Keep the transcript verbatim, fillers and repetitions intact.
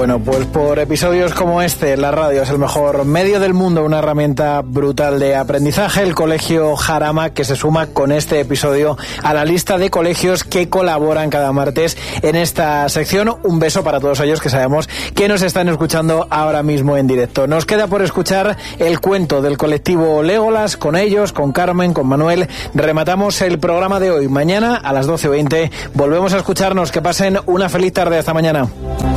Bueno, pues por episodios como este, la radio es el mejor medio del mundo, una herramienta brutal de aprendizaje. El Colegio Jarama, que se suma con este episodio a la lista de colegios que colaboran cada martes en esta sección. Un beso para todos ellos que sabemos que nos están escuchando ahora mismo en directo. Nos queda por escuchar el cuento del colectivo Legolas. Con ellos, con Carmen, con Manuel, rematamos el programa de hoy. Mañana a las doce veinte volvemos a escucharnos. Que pasen una feliz tarde. Hasta mañana.